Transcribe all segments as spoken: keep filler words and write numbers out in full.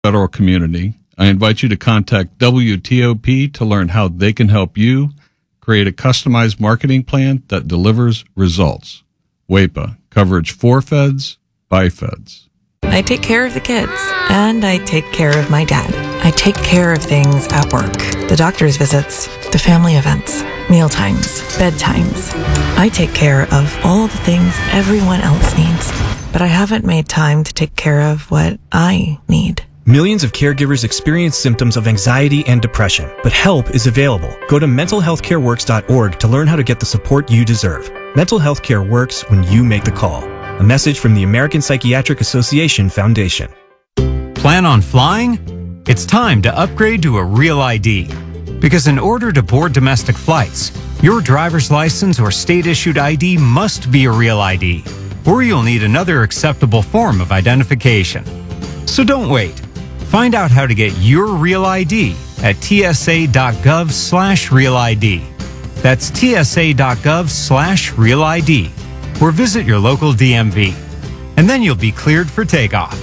federal community, I invite you to contact W T O P to learn how they can help you create a customized marketing plan that delivers results. W A P A, coverage for feds, by feds. I take care of the kids, and I take care of my dad. I take care of things at work. The doctor's visits, the family events, meal times, bedtimes. I take care of all the things everyone else needs, but I haven't made time to take care of what I need. Millions of caregivers experience symptoms of anxiety and depression, but help is available. Go to mental health care works dot org to learn how to get the support you deserve. Mental health care works when you make the call. A message from the American Psychiatric Association Foundation. Plan on flying? It's time to upgrade to a Real I D. Because in order to board domestic flights, your driver's license or state-issued I D must be a Real I D, or you'll need another acceptable form of identification. So don't wait. Find out how to get your Real I D at tsa.gov slash Real ID. That's tsa.gov slash Real ID. Or visit your local D M V. And then you'll be cleared for takeoff.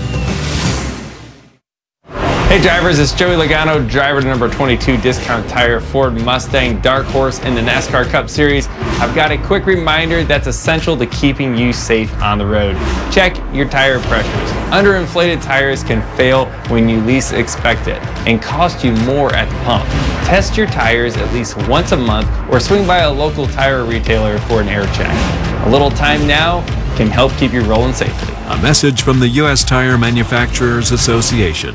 Hey drivers, it's Joey Logano, driver to number twenty-two Discount Tire Ford Mustang Dark Horse in the NASCAR Cup Series. I've got a quick reminder that's essential to keeping you safe on the road. Check your tire pressures. Underinflated tires can fail when you least expect it and cost you more at the pump. Test your tires at least once a month or swing by a local tire retailer for an air check. A little time now can help keep you rolling safely. A message from the U S Tire Manufacturers Association.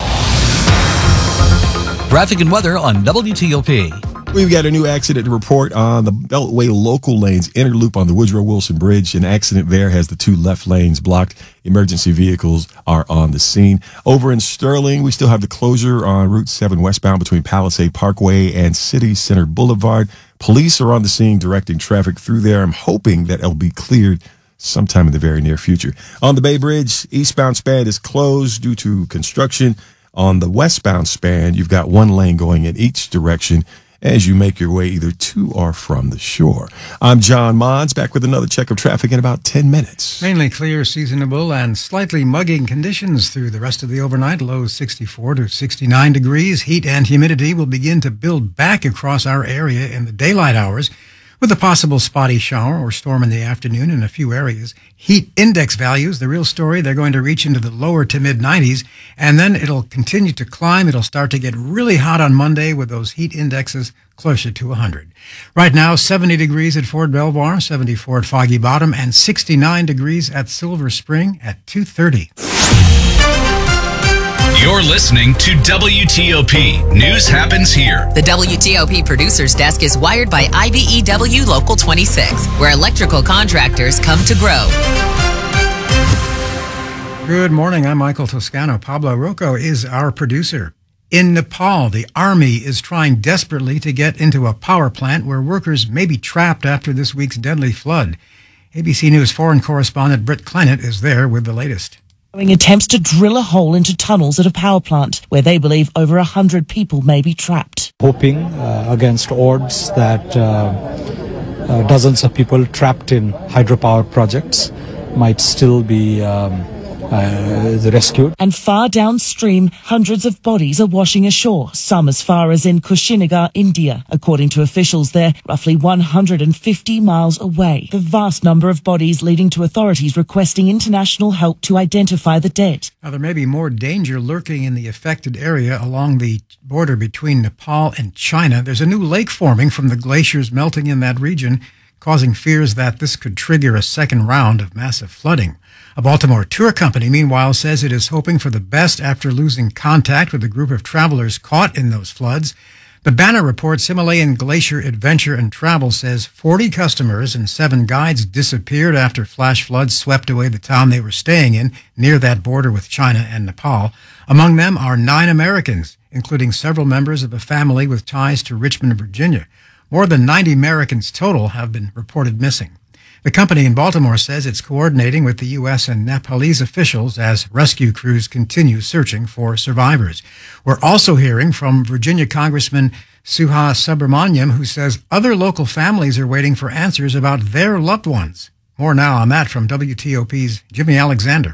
Traffic and weather on W T O P. We've got a new accident to report on the Beltway local lanes inner loop on the Woodrow Wilson Bridge. An accident there has the two left lanes blocked. Emergency vehicles are on the scene. Over in Sterling, we still have the closure on Route seven westbound between Palisade Parkway and City Center Boulevard. Police are on the scene directing traffic through there. I'm hoping that it'll be cleared sometime in the very near future. On the Bay Bridge, eastbound span is closed due to construction. On the westbound span, you've got one lane going in each direction as you make your way either to or from the shore. I'm John Mons, back with another check of traffic in about ten minutes. Mainly clear, seasonable, and slightly muggy conditions through the rest of the overnight. Lows sixty-four to sixty-nine degrees. Heat and humidity will begin to build back across our area in the daylight hours, with a possible spotty shower or storm in the afternoon in a few areas. Heat index values, the real story, they're going to reach into the lower to mid nineties, and then it'll continue to climb. It'll start to get really hot on Monday with those heat indexes closer to one hundred. Right now, seventy degrees at Fort Belvoir, seventy-four at Foggy Bottom, and sixty-nine degrees at Silver Spring at two thirty. You're listening to W T O P. News happens here. The W T O P Producers Desk is wired by I B E W Local twenty-six, where electrical contractors come to grow. Good morning. I'm Michael Toscano. Pablo Rocco is our producer. In Nepal, the army is trying desperately to get into a power plant where workers may be trapped after this week's deadly flood. A B C News foreign correspondent Britt Kleinert is there with the latest. Attempts to drill a hole into tunnels at a power plant where they believe over one hundred people may be trapped. Hoping uh, against odds that uh, uh, dozens of people trapped in hydropower projects might still be um, uh, rescued. And far downstream, hundreds of bodies are washing ashore, some as far as in Kushinagar, India. According to officials there, roughly one hundred fifty miles away. The vast number of bodies leading to authorities requesting international help to identify the dead. Now, there may be more danger lurking in the affected area along the border between Nepal and China. There's a new lake forming from the glaciers melting in that region, causing fears that this could trigger a second round of massive flooding. A Baltimore tour company, meanwhile, says it is hoping for the best after losing contact with a group of travelers caught in those floods. The Banner reports Himalayan Glacier Adventure and Travel says forty customers and seven guides disappeared after flash floods swept away the town they were staying in near that border with China and Nepal. Among them are nine Americans, including several members of a family with ties to Richmond, Virginia. More than ninety Americans total have been reported missing. The company in Baltimore says it's coordinating with the U S and Nepalese officials as rescue crews continue searching for survivors. We're also hearing from Virginia Congressman Suha Subramaniam, who says other local families are waiting for answers about their loved ones. More now on that from W T O P's Jimmy Alexander.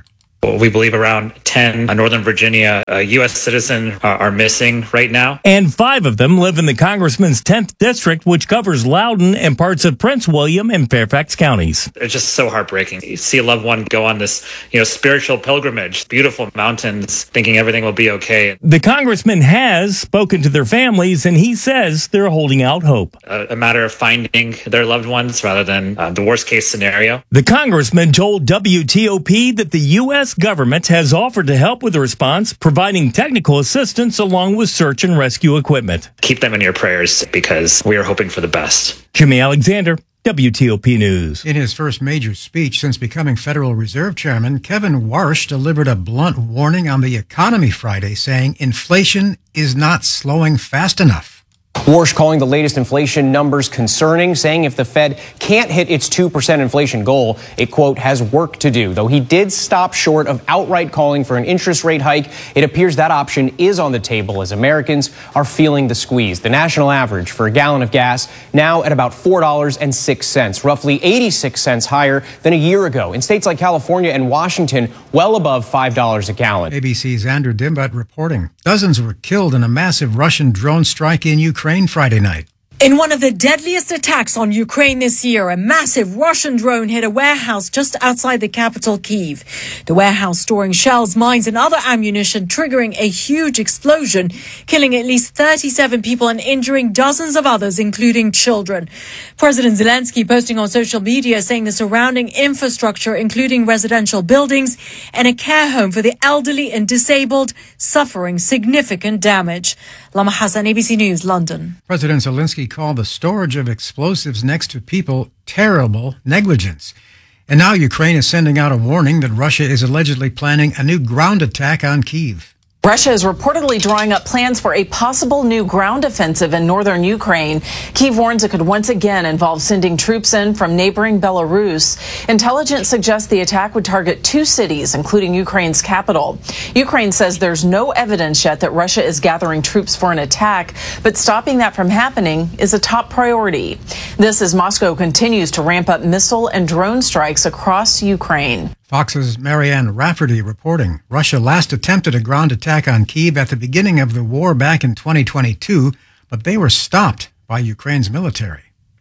We believe around ten Northern Virginia uh, U S citizens are, are missing right now. And five of them live in the congressman's tenth district, which covers Loudoun and parts of Prince William and Fairfax counties. It's just so heartbreaking. You see a loved one go on this, you know, spiritual pilgrimage, beautiful mountains, thinking everything will be okay. The congressman has spoken to their families, and he says they're holding out hope. A, a matter of finding their loved ones rather than uh, the worst case scenario. The congressman told W T O P that the U S government has offered to help with the response, providing technical assistance along with search and rescue equipment. Keep them in your prayers because we are hoping for the best. Jimmy Alexander, W T O P News. In his first major speech since becoming Federal Reserve Chairman, Kevin Warsh delivered a blunt warning on the economy Friday, saying inflation is not slowing fast enough. Warsh calling the latest inflation numbers concerning, saying if the Fed can't hit its two percent inflation goal, it, quote, has work to do. Though he did stop short of outright calling for an interest rate hike, it appears that option is on the table as Americans are feeling the squeeze. The national average for a gallon of gas now at about four dollars and six cents, roughly eighty-six cents higher than a year ago. In states like California and Washington, well above five dollars a gallon. A B C's Andrew Dimbat reporting. Dozens were killed in a massive Russian drone strike in Ukraine Friday night. In one of the deadliest attacks on Ukraine this year, a massive Russian drone hit a warehouse just outside the capital, Kyiv. The warehouse storing shells, mines, and other ammunition, triggering a huge explosion, killing at least thirty-seven people and injuring dozens of others, including children. President Zelensky posting on social media saying the surrounding infrastructure, including residential buildings and a care home for the elderly and disabled, suffering significant damage. Lama Hassan, A B C News, London. President Zelensky called the storage of explosives next to people terrible negligence. And now Ukraine is sending out a warning that Russia is allegedly planning a new ground attack on Kyiv. Russia is reportedly drawing up plans for a possible new ground offensive in northern Ukraine. Kyiv warns it could once again involve sending troops in from neighboring Belarus. Intelligence suggests the attack would target two cities, including Ukraine's capital. Ukraine says there's no evidence yet that Russia is gathering troops for an attack, but stopping that from happening is a top priority. This as Moscow continues to ramp up missile and drone strikes across Ukraine. Fox's Marianne Rafferty reporting. Russia last attempted a ground attack on Kyiv at the beginning of the war back in twenty twenty-two, but they were stopped by Ukraine's military.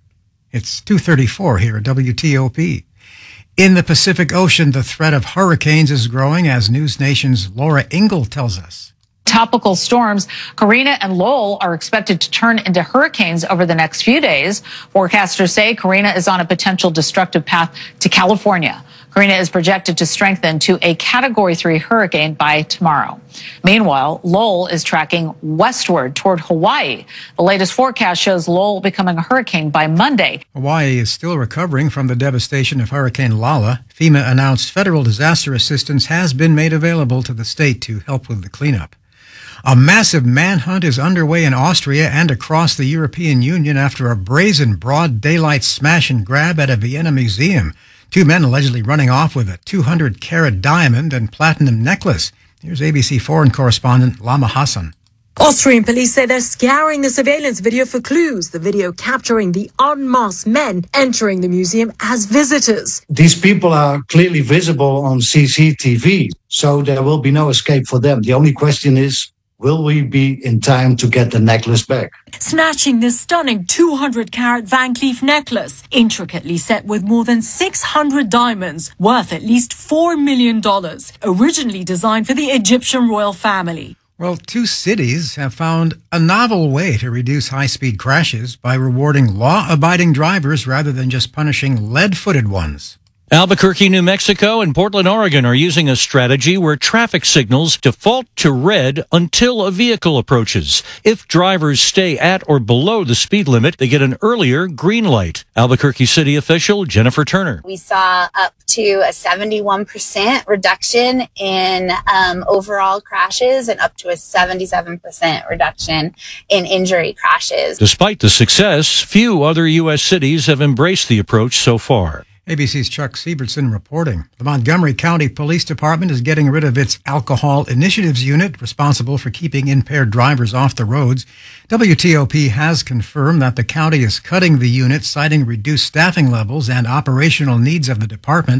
It's two thirty-four here at W T O P. In the Pacific Ocean, the threat of hurricanes is growing, as News Nation's Laura Ingle tells us. Tropical storms Karina and Lowell are expected to turn into hurricanes over the next few days. Forecasters say Karina is on a potential destructive path to California. Karina is projected to strengthen to a Category three hurricane by tomorrow. Meanwhile, Lowell is tracking westward toward Hawaii. The latest forecast shows Lowell becoming a hurricane by Monday. Hawaii is still recovering from the devastation of Hurricane Lala. FEMA announced federal disaster assistance has been made available to the state to help with the cleanup. A massive manhunt is underway in Austria and across the European Union after a brazen broad daylight smash and grab at a Vienna museum. Two men allegedly running off with a two hundred carat diamond and platinum necklace. Here's A B C foreign correspondent Lama Hassan. Austrian police say they're scouring the surveillance video for clues, the video capturing the unmasked men entering the museum as visitors. These people are clearly visible on C C T V, so there will be no escape for them. The only question is, will we be in time to get the necklace back? Snatching this stunning two hundred carat Van Cleef necklace, intricately set with more than six hundred diamonds, worth at least four million dollars, originally designed for the Egyptian royal family. Well, two cities have found a novel way to reduce high-speed crashes by rewarding law-abiding drivers rather than just punishing lead-footed ones. Albuquerque, New Mexico, and Portland, Oregon are using a strategy where traffic signals default to red until a vehicle approaches. If drivers stay at or below the speed limit, they get an earlier green light. Albuquerque city official Jennifer Turner. We saw up to a seventy-one percent reduction in um, overall crashes and up to a seventy-seven percent reduction in injury crashes. Despite the success, few other U S cities have embraced the approach so far. A B C's Chuck Siebertson reporting. The Montgomery County Police Department is getting rid of its Alcohol Initiatives Unit, responsible for keeping impaired drivers off the roads. W T O P has confirmed that the county is cutting the unit, citing reduced staffing levels and operational needs of the department.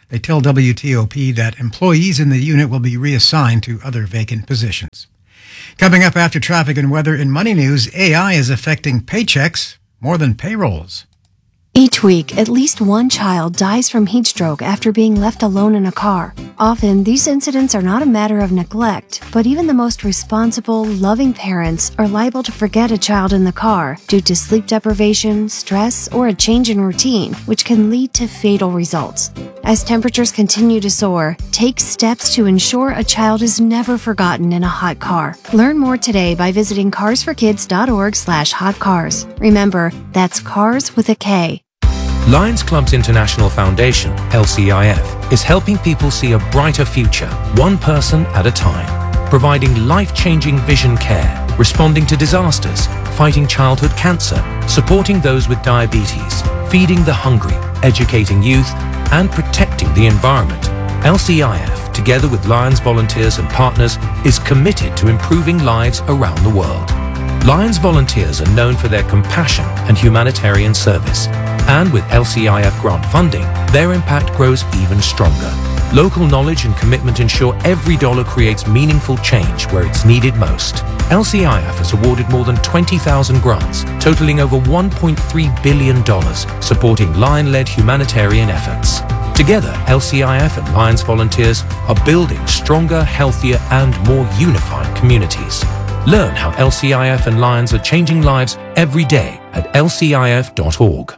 They tell W T O P that employees in the unit will be reassigned to other vacant positions. Coming up after traffic and weather in Money News, A I is affecting paychecks more than payrolls. Each week, at least one child dies from heat stroke after being left alone in a car. Often, these incidents are not a matter of neglect, but even the most responsible, loving parents are liable to forget a child in the car due to sleep deprivation, stress, or a change in routine, which can lead to fatal results. As temperatures continue to soar, take steps to ensure a child is never forgotten in a hot car. Learn more today by visiting cars for kids dot org slash hot cars. Remember, that's cars with a K. Lions Club's International Foundation, L C I F, is helping people see a brighter future, one person at a time, providing life-changing vision care, responding to disasters, fighting childhood cancer, supporting those with diabetes, feeding the hungry, educating youth, and protecting the environment. L C I F, together with Lions volunteers and partners, is committed to improving lives around the world. Lions volunteers are known for their compassion and humanitarian service. And with L C I F grant funding, their impact grows even stronger. Local knowledge and commitment ensure every dollar creates meaningful change where it's needed most. L C I F has awarded more than twenty thousand grants, totaling over one point three billion dollars, supporting Lion-led humanitarian efforts. Together, L C I F and Lions volunteers are building stronger, healthier, and more unified communities. Learn how L C I F and Lions are changing lives every day at L C I F dot org.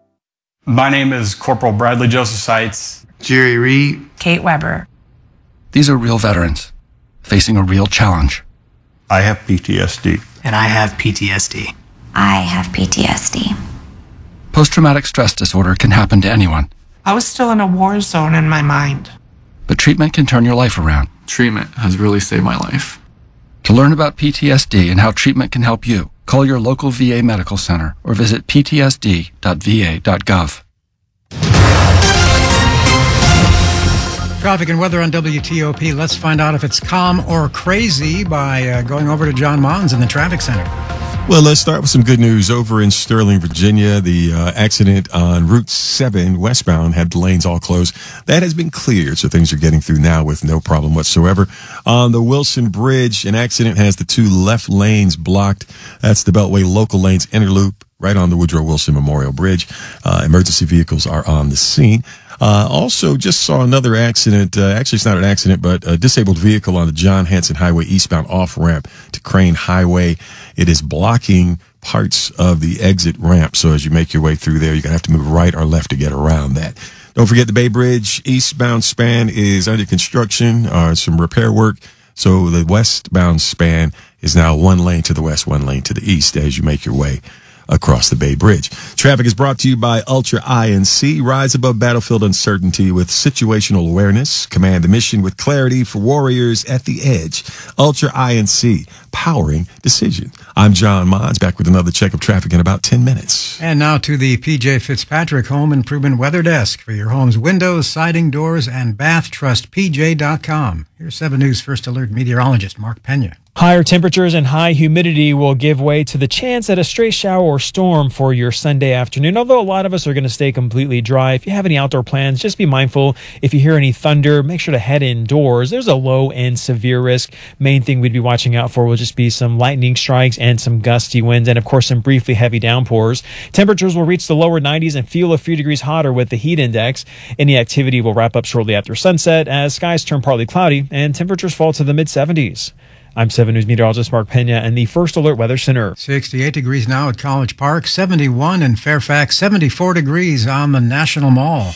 My name is Corporal Bradley Joseph Seitz. Jerry Reed. Kate Weber. These are real veterans facing a real challenge. I have P T S D. And I have P T S D. I have P T S D. Post-traumatic stress disorder can happen to anyone. I was still in a war zone in my mind. But treatment can turn your life around. Treatment has really saved my life. To learn about P T S D and how treatment can help you, call your local V A medical center or visit P T S D dot V A dot gov. Traffic and weather on W T O P. Let's find out if it's calm or crazy by uh, going over to John Mons in the traffic center. Well, let's start with some good news. Over in Sterling, Virginia, the uh, accident on Route seven westbound had the lanes all closed. That has been cleared, so things are getting through now with no problem whatsoever. On the Wilson Bridge, an accident has the two left lanes blocked. That's the Beltway local lanes inner loop right on the Woodrow Wilson Memorial Bridge. Uh, emergency vehicles are on the scene. Uh, also, just saw another accident. Uh, actually, it's not an accident, but a disabled vehicle on the John Hanson Highway eastbound off-ramp to Crane Highway. It is blocking parts of the exit ramp. So as you make your way through there, you're going to have to move right or left to get around that. Don't forget the Bay Bridge eastbound span is under construction, uh, some repair work. So the westbound span is now one lane to the west, one lane to the east as you make your way across the Bay Bridge. Traffic is brought to you by Ultra I N C. Rise above battlefield uncertainty with situational awareness. Command the mission with clarity for warriors at the edge. Ultra I N C, powering decision. I'm John Mons, back with another check of traffic in about ten minutes. And now to the P J Fitzpatrick Home Improvement Weather Desk for your home's windows, siding, doors, and bath. Trust P J dot com. Here's seven News First Alert meteorologist Mark Pena. Higher temperatures and high humidity will give way to the chance at a stray shower or storm for your Sunday afternoon, although a lot of us are going to stay completely dry. If you have any outdoor plans, just be mindful. If you hear any thunder, make sure to head indoors. There's a low and severe risk. Main thing we'd be watching out for will just be some lightning strikes and some gusty winds, and of course some briefly heavy downpours. Temperatures will reach the lower nineties and feel a few degrees hotter with the heat index. Any activity will wrap up shortly after sunset as skies turn partly cloudy and temperatures fall to the mid seventies. I'm seven News meteorologist Mark Pena and the First Alert Weather Center. sixty-eight degrees now at College Park, seventy-one in Fairfax, seventy-four degrees on the National Mall.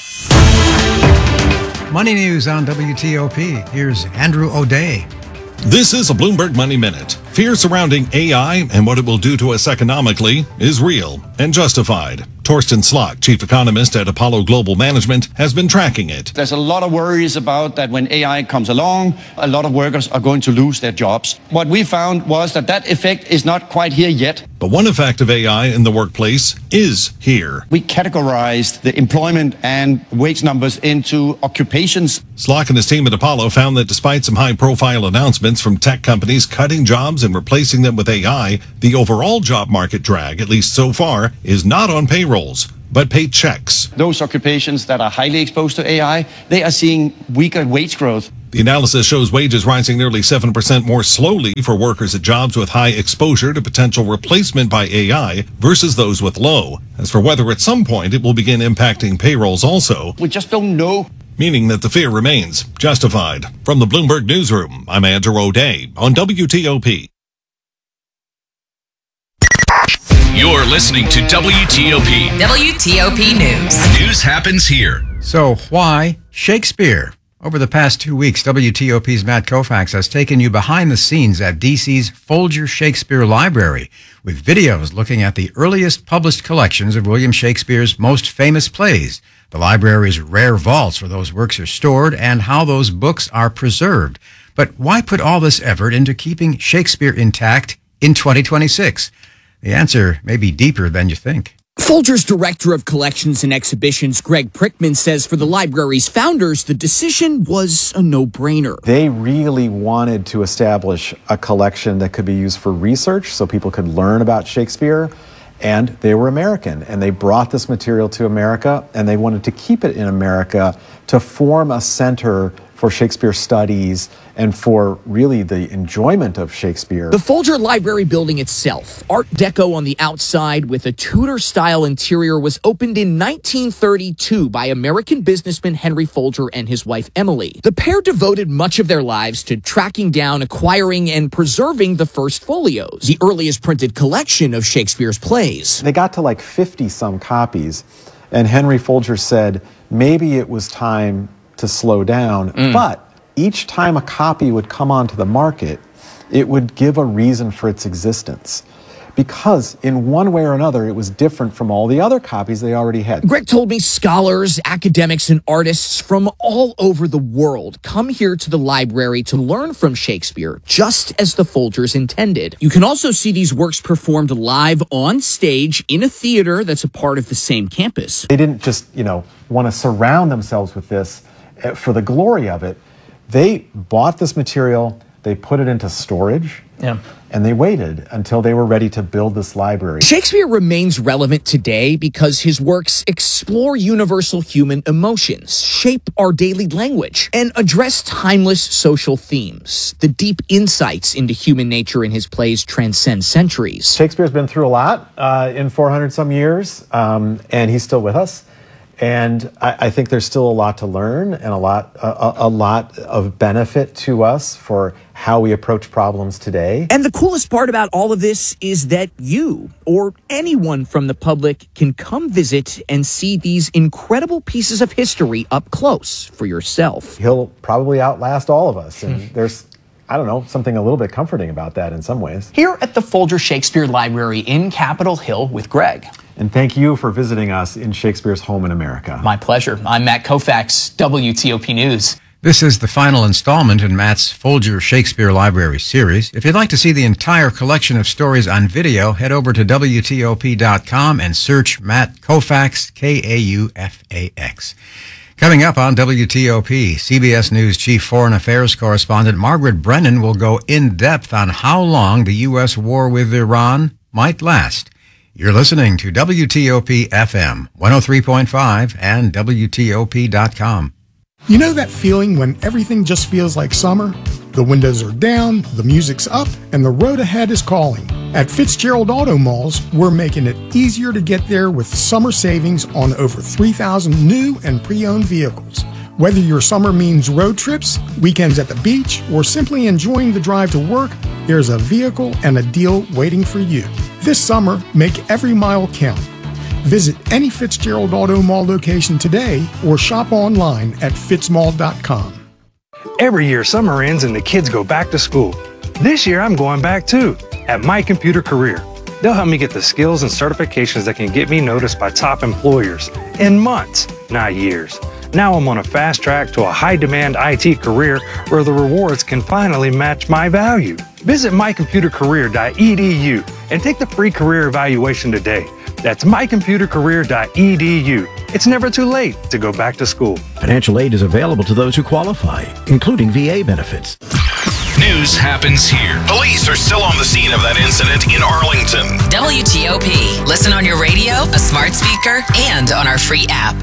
Money News on W T O P. Here's Andrew O'Day. This is a Bloomberg Money Minute. Fear surrounding A I and what it will do to us economically is real and justified. Torsten Slok, chief economist at Apollo Global Management, has been tracking it. There's a lot of worries about that when A I comes along, a lot of workers are going to lose their jobs. What we found was that that effect is not quite here yet. But one effect of A I in the workplace is here. We categorized the employment and wage numbers into occupations. Slok and his team at Apollo found that despite some high-profile announcements from tech companies cutting jobs and replacing them with A I, the overall job market drag, at least so far, is not on payrolls, but pay checks. Those occupations that are highly exposed to A I, they are seeing weaker wage growth. The analysis shows wages rising nearly seven percent more slowly for workers at jobs with high exposure to potential replacement by A I versus those with low. As for whether at some point it will begin impacting payrolls also, we just don't know. Meaning that the fear remains justified. From the Bloomberg Newsroom, I'm Andrew O'Day on W T O P. You're listening to W T O P. W T O P News. News happens here. So why Shakespeare? Over the past two weeks, W T O P's Matt Koufax has taken you behind the scenes at D C's Folger Shakespeare Library with videos looking at the earliest published collections of William Shakespeare's most famous plays, the library's rare vaults where those works are stored, and how those books are preserved. But why put all this effort into keeping Shakespeare intact in twenty twenty-six? The answer may be deeper than you think. Folger's Director of Collections and Exhibitions, Greg Prickman, says for the library's founders, the decision was a no-brainer. They really wanted to establish a collection that could be used for research so people could learn about Shakespeare, and they were American, and they brought this material to America, and they wanted to keep it in America to form a center for Shakespeare studies and for really the enjoyment of Shakespeare. The Folger Library building itself, Art Deco on the outside with a Tudor-style interior, was opened in nineteen thirty-two by American businessman Henry Folger and his wife Emily. The pair devoted much of their lives to tracking down, acquiring, and preserving the first folios, the earliest printed collection of Shakespeare's plays. They got to like fifty-some copies, and Henry Folger said maybe it was time to slow down, mm. but each time a copy would come onto the market, it would give a reason for its existence. Because in one way or another, it was different from all the other copies they already had. Greg told me scholars, academics, and artists from all over the world come here to the library to learn from Shakespeare, just as the Folgers intended. You can also see these works performed live on stage in a theater that's a part of the same campus. They didn't just, you know, want to surround themselves with this for the glory of it. They bought this material, they put it into storage, yeah. and they waited until they were ready to build this library. Shakespeare remains relevant today because his works explore universal human emotions, shape our daily language, and address timeless social themes. The deep insights into human nature in his plays transcend centuries. Shakespeare's been through a lot uh, in four hundred some years, um, and he's still with us. And I, I think there's still a lot to learn and a lot, a, a lot of benefit to us for how we approach problems today. And the coolest part about all of this is that you or anyone from the public can come visit and see these incredible pieces of history up close for yourself. He'll probably outlast all of us. And there's, I don't know, something a little bit comforting about that in some ways. Here at the Folger Shakespeare Library in Capitol Hill with Greg. And thank you for visiting us in Shakespeare's home in America. My pleasure. I'm Matt Koufax, W T O P News. This is the final installment in Matt's Folger Shakespeare Library series. If you'd like to see the entire collection of stories on video, head over to W T O P dot com and search Matt Koufax, K A U F A X. Coming up on W T O P, C B S News Chief Foreign Affairs Correspondent Margaret Brennan will go in depth on how long the U S war with Iran might last. You're listening to W T O P F M one oh three point five and W T O P dot com. You know that feeling when everything just feels like summer? The windows are down, the music's up, and the road ahead is calling. At Fitzgerald Auto Malls, we're making it easier to get there with summer savings on over three thousand new and pre-owned vehicles. Whether your summer means road trips, weekends at the beach, or simply enjoying the drive to work, there's a vehicle and a deal waiting for you. This summer, make every mile count. Visit any Fitzgerald Auto Mall location today or shop online at fitzmall dot com. Every year, summer ends and the kids go back to school. This year, I'm going back too, at My Computer Career. They'll help me get the skills and certifications that can get me noticed by top employers in months, not years. Now I'm on a fast track to a high-demand I T career where the rewards can finally match my value. Visit my computer career dot e d u and take the free career evaluation today. That's my computer career dot e d u. It's never too late to go back to school. Financial aid is available to those who qualify, including V A benefits. News happens here. Police are still on the scene of that incident in Arlington. W T O P. Listen on your radio, a smart speaker, and on our free app.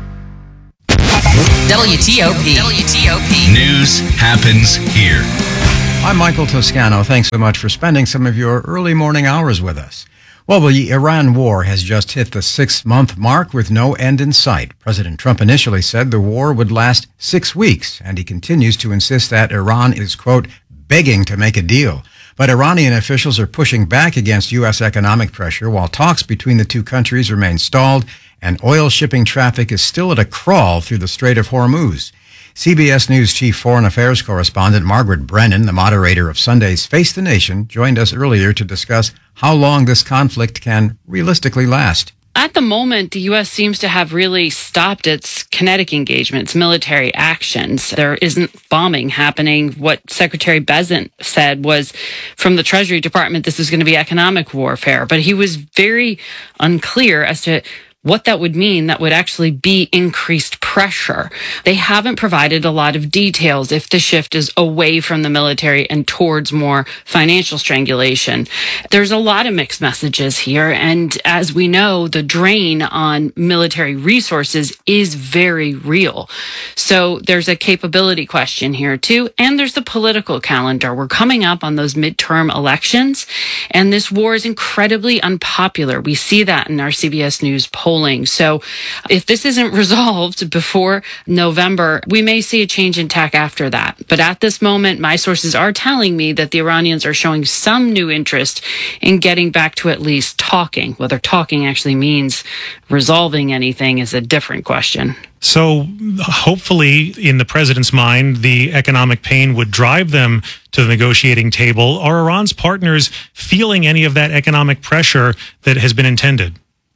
W T O P. W T O P. News happens here. I'm Michael Toscano. Thanks so much for spending some of your early morning hours with us. Well, the Iran war has just hit the six-month mark with no end in sight. President Trump initially said the war would last six weeks, and he continues to insist that Iran is, quote, begging to make a deal. But Iranian officials are pushing back against U S economic pressure while talks between the two countries remain stalled and oil shipping traffic is still at a crawl through the Strait of Hormuz. C B S News Chief Foreign Affairs Correspondent Margaret Brennan, the moderator of Sunday's Face the Nation, joined us earlier to discuss how long this conflict can realistically last. At the moment, the U S seems to have really stopped its kinetic engagements, military actions. There isn't bombing happening. What Secretary Bessent said was from the Treasury Department, this is going to be economic warfare. But he was very unclear as to what that would mean that would actually be increased pressure. They haven't provided a lot of details if the shift is away from the military and towards more financial strangulation. There's a lot of mixed messages here, and as we know, the drain on military resources is very real. So there's a capability question here too, and there's the political calendar. We're coming up on those midterm elections, and this war is incredibly unpopular. We see that in our C B S News poll. Polling. So if this isn't resolved before November, we may see a change in tack after that. But at this moment, my sources are telling me that the Iranians are showing some new interest in getting back to at least talking. Whether talking actually means resolving anything is a different question. So hopefully, in the president's mind, the economic pain would drive them to the negotiating table. Are Iran's partners feeling any of that economic pressure that has been intended?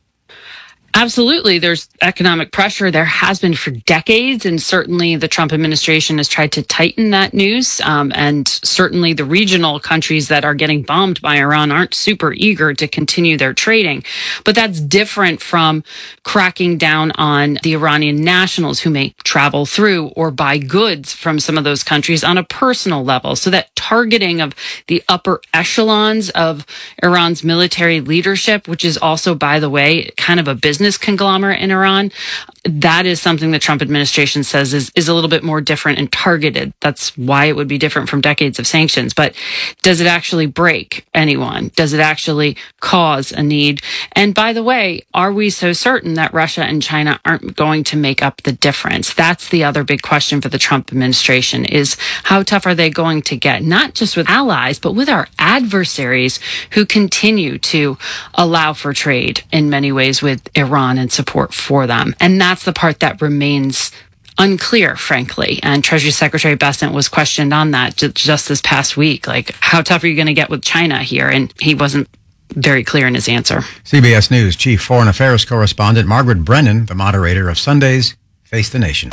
Absolutely. There's economic pressure. There has been for decades, and certainly the Trump administration has tried to tighten that noose. Um, and certainly the regional countries that are getting bombed by Iran aren't super eager to continue their trading. But that's different from cracking down on the Iranian nationals who may travel through or buy goods from some of those countries on a personal level. So that targeting of the upper echelons of Iran's military leadership, which is also, by the way, kind of a business conglomerate in Iran, that is something the Trump administration says is, is a little bit more different and targeted. That's why it would be different from decades of sanctions. But does it actually break anyone? Does it actually cause a need? And by the way, are we so certain that Russia and China aren't going to make up the difference? That's the other big question for the Trump administration, is how tough are they going to get, not just with allies, but with our adversaries who continue to allow for trade in many ways with Iran and support for them. And that's the part that remains unclear, frankly. And Treasury Secretary Bessent was questioned on that just this past week. Like, how tough are you going to get with China here? And he wasn't very clear in his answer. C B S News Chief Foreign Affairs Correspondent Margaret Brennan, the moderator of Sunday's Face the Nation.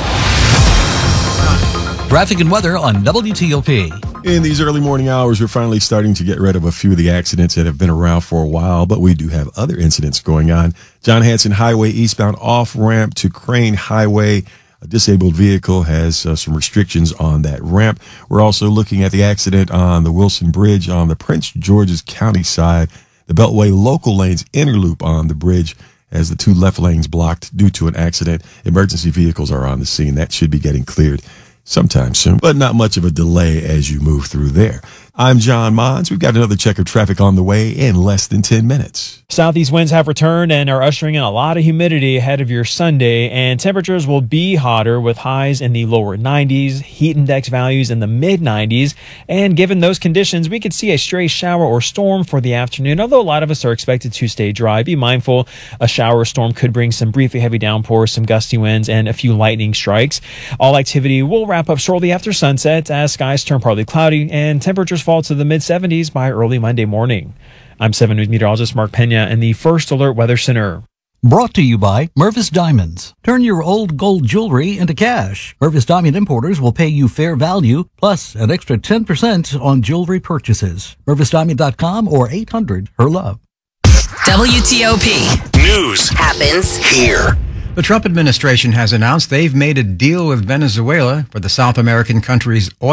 Traffic and weather on W T O P. In these early morning hours, we're finally starting to get rid of a few of the accidents that have been around for a while, but we do have other incidents going on. John Hanson Highway eastbound off-ramp to Crane Highway. A disabled vehicle has uh, some restrictions on that ramp. We're also looking at the accident on the Wilson Bridge on the Prince George's County side. The Beltway local lanes interloop on the bridge as the two left lanes blocked due to an accident. Emergency vehicles are on the scene. That should be getting cleared sometime soon, but not much of a delay as you move through there. I'm John Mons. We've got another check of traffic on the way in less than ten minutes. Southeast winds have returned and are ushering in a lot of humidity ahead of your Sunday, and temperatures will be hotter with highs in the lower nineties, heat index values in the mid nineties, and given those conditions, we could see a stray shower or storm for the afternoon, although a lot of us are expected to stay dry. Be mindful, a shower or storm could bring some briefly heavy downpours, some gusty winds, and a few lightning strikes. All activity will wrap up shortly after sunset as skies turn partly cloudy and temperatures fall to the mid seventies by early Monday morning. I'm seven News meteorologist Mark Pena in the First Alert Weather Center. Brought to you by Mervis Diamonds. Turn your old gold jewelry into cash. Mervis Diamond Importers will pay you fair value plus an extra ten percent on jewelry purchases. Mervis Diamond dot com or eight hundred her love. W T O P. News happens here. The Trump administration has announced they've made a deal with Venezuela for the South American country's oil.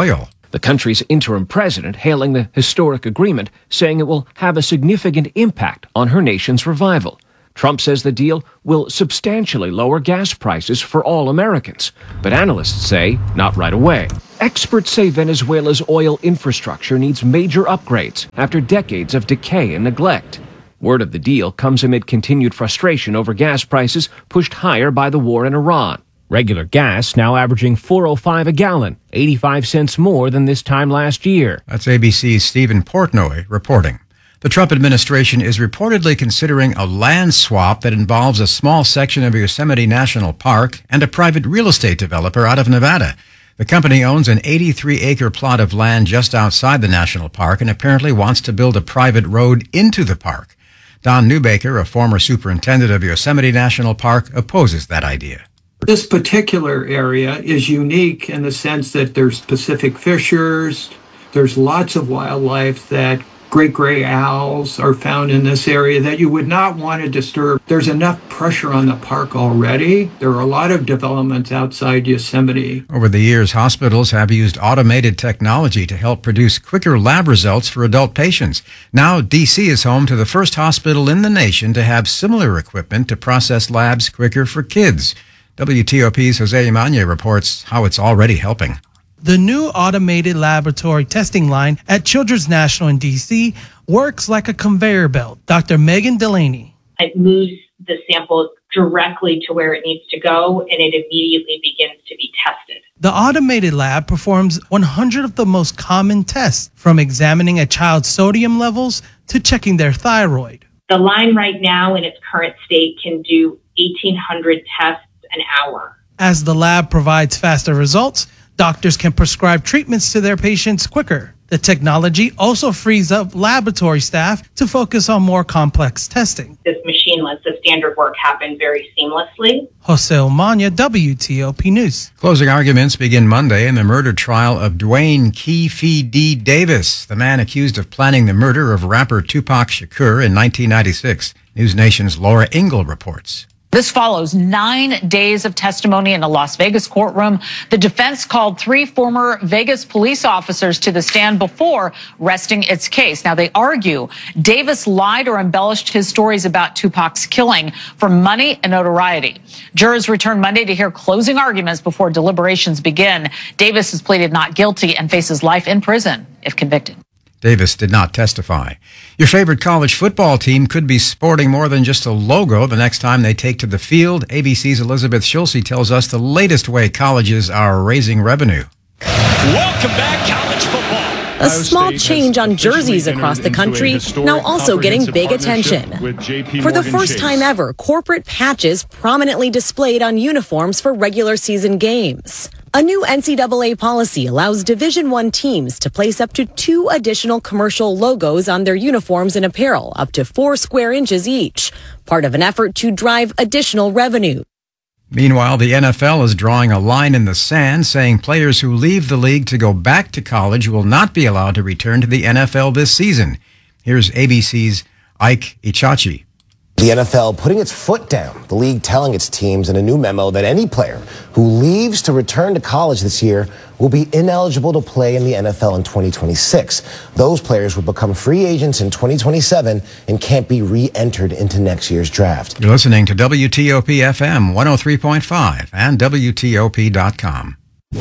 The country's interim president hailing the historic agreement, saying it will have a significant impact on her nation's revival. Trump says the deal will substantially lower gas prices for all Americans, but analysts say not right away. Experts say Venezuela's oil infrastructure needs major upgrades after decades of decay and neglect. Word of the deal comes amid continued frustration over gas prices pushed higher by the war in Iran. Regular gas now averaging four oh five a gallon, eighty-five cents more than this time last year. That's A B C's Stephen Portnoy reporting. The Trump administration is reportedly considering a land swap that involves a small section of Yosemite National Park and a private real estate developer out of Nevada. The company owns an eighty-three acre plot of land just outside the national park and apparently wants to build a private road into the park. Don Newbaker, a former superintendent of Yosemite National Park, opposes that idea. This particular area is unique in the sense that there's Pacific fishers, there's lots of wildlife that great gray owls are found in this area that you would not want to disturb. There's enough pressure on the park already. There are a lot of developments outside Yosemite. Over the years, hospitals have used automated technology to help produce quicker lab results for adult patients. Now, D C is home to the first hospital in the nation to have similar equipment to process labs quicker for kids. W T O P's Jose Imane reports how it's already helping. The new automated laboratory testing line at Children's National in D C works like a conveyor belt. Doctor Megan Delaney. It moves the sample directly to where it needs to go, and it immediately begins to be tested. The automated lab performs one hundred of the most common tests, from examining a child's sodium levels to checking their thyroid. The line right now in its current state can do eighteen hundred tests an hour. As the lab provides faster results, doctors can prescribe treatments to their patients quicker. The technology also frees up laboratory staff to focus on more complex testing. This machine lets the standard work happen very seamlessly. Jose Omania, W T O P News. Closing arguments begin Monday in the murder trial of Dwayne Keefe D. Davis, the man accused of planning the murder of rapper Tupac Shakur in nineteen ninety-six. News Nation's Laura Ingle reports. This follows nine days of testimony in a Las Vegas courtroom. The defense called three former Vegas police officers to the stand before resting its case. Now, they argue Davis lied or embellished his stories about Tupac's killing for money and notoriety. Jurors return Monday to hear closing arguments before deliberations begin. Davis has pleaded not guilty and faces life in prison if convicted. Davis did not testify. Your favorite college football team could be sporting more than just a logo the next time they take to the field. A B C's Elizabeth Schulze tells us the latest way colleges are raising revenue. Welcome back, college football. A small change on jerseys across the country, now also getting big attention. For the first time ever, corporate patches prominently displayed on uniforms for regular season games. A new N C double A policy allows Division I teams to place up to two additional commercial logos on their uniforms and apparel, up to four square inches each, part of an effort to drive additional revenue. Meanwhile, the N F L is drawing a line in the sand, saying players who leave the league to go back to college will not be allowed to return to the N F L this season. Here's A B C's Ike Ichachi. The N F L putting its foot down, the league telling its teams in a new memo that any player who leaves to return to college this year will be ineligible to play in the N F L in twenty twenty-six. Those players will become free agents in twenty twenty-seven and can't be re-entered into next year's draft. You're listening to W T O P F M one oh three point five and W T O P dot com.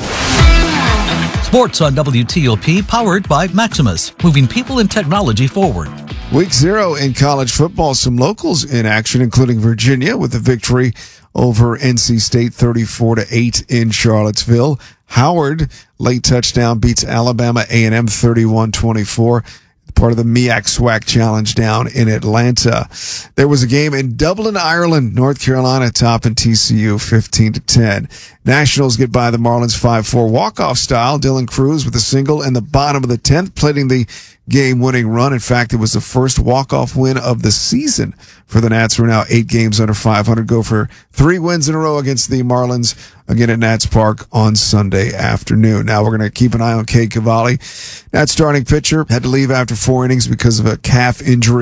Sports on W T O P, powered by Maximus, moving people and technology forward. Week zero in college football. Some locals in action, including Virginia with a victory over N C State thirty-four to eight in Charlottesville. Howard, late touchdown, beats Alabama A and M thirty-one twenty-four. Part of the M E A C SWAC Challenge down in Atlanta. There was a game in Dublin, Ireland. North Carolina topping T C U fifteen to ten. Nationals get by the Marlins five four walk-off style. Dylan Cruz with a single in the bottom of the tenth, plating the game-winning run. In fact, it was the first walk-off win of the season for the Nats, who are now eight games under five hundred. Go for three wins in a row against the Marlins, again at Nats Park on Sunday afternoon. Now we're going to keep an eye on Cade Cavalli. Nats starting pitcher had to leave after four innings because of a calf injury.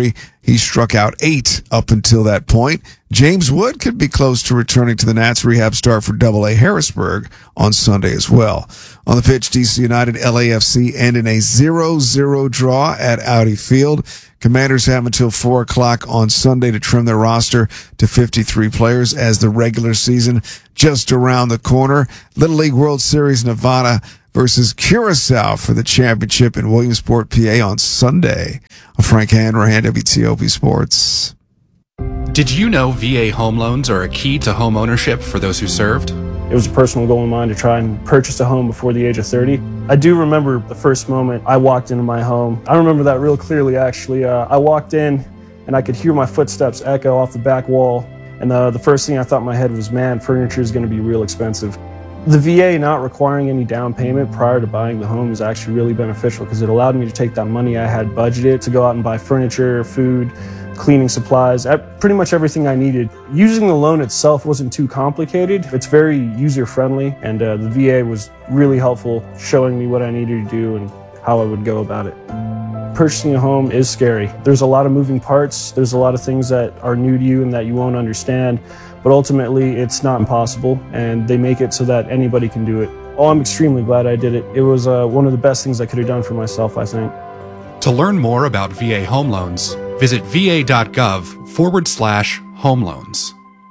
He struck out eight up until that point. James Wood could be close to returning to the Nats rehab start for Double A Harrisburg on Sunday as well. On the pitch, D C United L A F C end in a zero zero draw at Audi Field. Commanders have until four o'clock on Sunday to trim their roster to fifty-three players as the regular season just around the corner. Little League World Series Nevada versus Curacao for the championship in Williamsport, P A on Sunday. I'm Frank Hanrahan, W T O P Sports. Did you know V A home loans are a key to home ownership for those who served? It was a personal goal of mine to try and purchase a home before the age of thirty. I do remember the first moment I walked into my home. I remember that real clearly, actually. Uh, I walked in and I could hear my footsteps echo off the back wall. And uh, the first thing I thought in my head was, man, furniture is going to be real expensive. The V A not requiring any down payment prior to buying the home is actually really beneficial because it allowed me to take that money I had budgeted to go out and buy furniture, food, cleaning supplies, pretty much everything I needed. Using the loan itself wasn't too complicated. It's very user-friendly, and uh, the V A was really helpful showing me what I needed to do and how I would go about it. Purchasing a home is scary. There's a lot of moving parts. There's a lot of things that are new to you and that you won't understand, but ultimately it's not impossible, and they make it so that anybody can do it. Oh, I'm extremely glad I did it. It was uh, one of the best things I could have done for myself, I think. To learn more about V A home loans, visit va.gov forward slash home loans.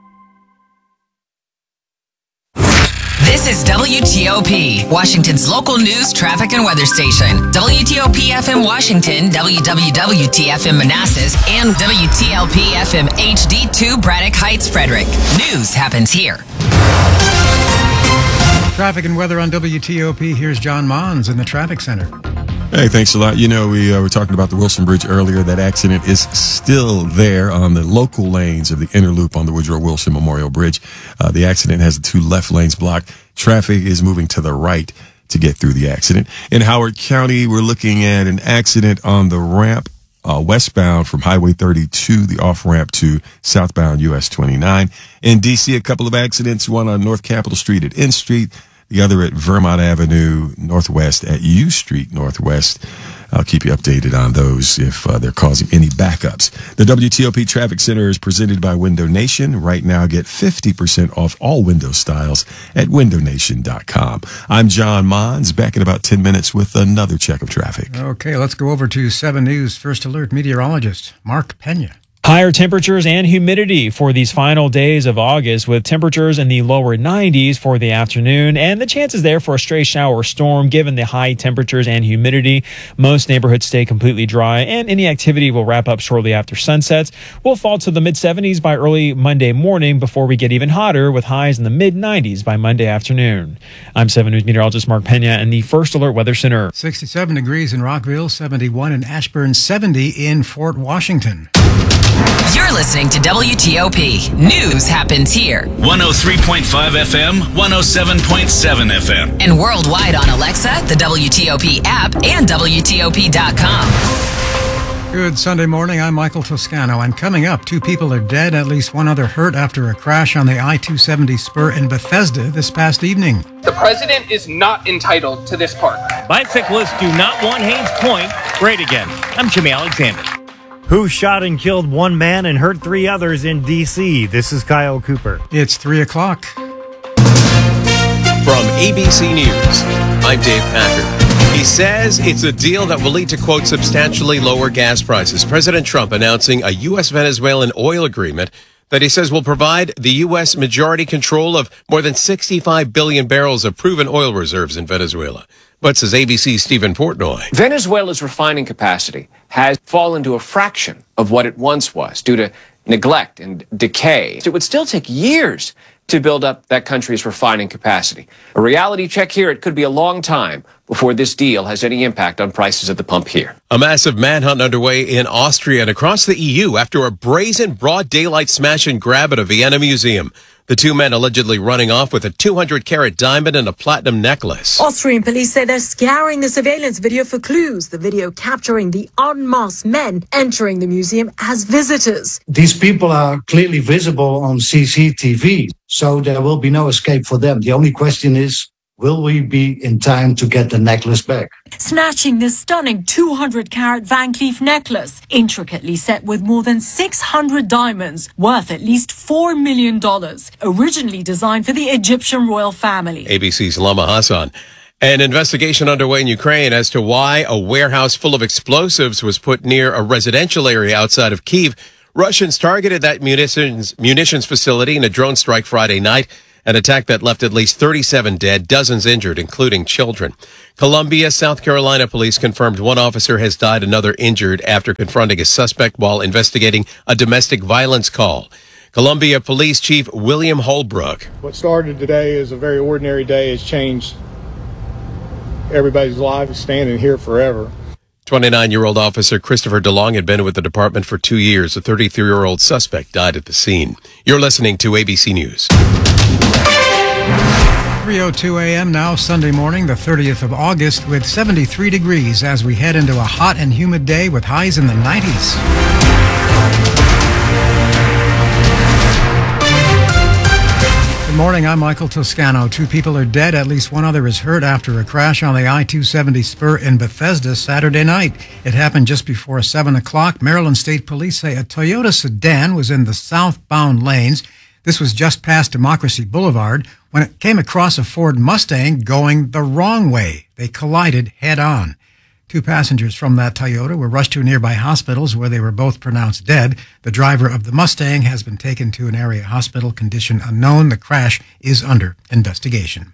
This is W T O P, Washington's local news, traffic, and weather station. W T O P F M Washington, W W W T F M Manassas, and W T L P F M H D two Braddock Heights, Frederick. News happens here. Traffic and weather on W T O P. Here's John Mons in the traffic center. Hey, thanks a lot. You know, we uh, were talking about the Wilson Bridge earlier. That accident is still there on the local lanes of the inner loop on the Woodrow Wilson Memorial Bridge. Uh, the accident has the two left lanes blocked. Traffic is moving to the right to get through the accident. In Howard County, we're looking at an accident on the ramp uh, westbound from Highway thirty-two, the off-ramp to southbound U S twenty-nine. In D C, a couple of accidents, one on North Capitol Street at N Street, the other at Vermont Avenue Northwest at U Street Northwest. I'll keep you updated on those if uh, they're causing any backups. The W T O P Traffic Center is presented by Window Nation. Right now, get fifty percent off all window styles at window nation dot com. I'm John Mons, back in about ten minutes with another check of traffic. Okay, let's go over to seven News First Alert meteorologist Mark Pena. Higher temperatures and humidity for these final days of August, with temperatures in the lower nineties for the afternoon, and the chances there for a stray shower or storm given the high temperatures and humidity. Most neighborhoods stay completely dry, and any activity will wrap up shortly after sunsets. We'll fall to the mid seventies by early Monday morning before we get even hotter, with highs in the mid nineties by Monday afternoon. I'm seven News meteorologist Mark Pena in the First Alert Weather Center. sixty-seven degrees in Rockville, seventy-one in Ashburn, seventy in Fort Washington. You're listening to W T O P. News happens here. one oh three point five F M, one oh seven point seven F M. And worldwide on Alexa, the W T O P app, and W T O P dot com. Good Sunday morning. I'm Michael Toscano. And coming up, two people are dead, at least one other hurt after a crash on the I two seventy spur in Bethesda this past evening. The president is not entitled to this park. Bicyclists do not want Haynes Point great again. I'm Jimmy Alexander. Who shot and killed one man and hurt three others in D C? This is Kyle Cooper. It's three o'clock. From A B C News, I'm Dave Packer. He says it's a deal that will lead to, quote, substantially lower gas prices. President Trump announcing a U S Venezuelan oil agreement that he says will provide the U S majority control of more than sixty-five billion barrels of proven oil reserves in Venezuela. But, says A B C's Stephen Portnoy, Venezuela's refining capacity has fallen to a fraction of what it once was due to neglect and decay. It would still take years to build up that country's refining capacity. A reality check here, it could be a long time before this deal has any impact on prices at the pump here. A massive manhunt underway in Austria and across the E U after a brazen broad daylight smash and grab at a Vienna museum. The two men allegedly running off with a two hundred carat diamond and a platinum necklace. Austrian police say they're scouring the surveillance video for clues. The video capturing the en masse men entering the museum as visitors. These people are clearly visible on C C T V, so there will be no escape for them. The only question is, will we be in time to get the necklace back? Snatching this stunning two hundred carat Van Cleef necklace, intricately set with more than six hundred diamonds, worth at least four million dollars, originally designed for the Egyptian royal family. A B C's Lama Hassan. An investigation underway in Ukraine as to why a warehouse full of explosives was put near a residential area outside of Kyiv. Russians targeted that munitions, munitions facility in a drone strike Friday night, an attack that left at least thirty-seven dead, dozens injured, including children. Columbia, South Carolina police confirmed one officer has died, another injured after confronting a suspect while investigating a domestic violence call. Columbia Police Chief William Holbrook. What started today as a very ordinary day has changed everybody's life, is standing here forever. twenty-nine-year-old officer Christopher DeLong had been with the department for two years. A thirty-three-year-old suspect died at the scene. You're listening to A B C News. three oh two a.m. now, Sunday morning, the thirtieth of August, with seventy-three degrees as we head into a hot and humid day with highs in the nineties. Good morning, I'm Michael Toscano. Two people are dead, at least one other is hurt after a crash on the I two seventy spur in Bethesda Saturday night. It happened just before seven o'clock. Maryland State Police say a Toyota sedan was in the southbound lanes. This was just past Democracy Boulevard when it came across a Ford Mustang going the wrong way. They collided head on. Two passengers from that Toyota were rushed to nearby hospitals where they were both pronounced dead. The driver of the Mustang has been taken to an area hospital, condition unknown. The crash is under investigation.